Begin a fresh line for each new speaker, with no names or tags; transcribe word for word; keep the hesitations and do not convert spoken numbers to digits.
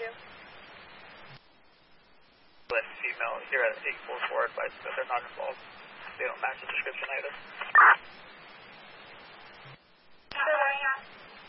two.
But female here at eight four four advised that they're not involved. They don't match the description either.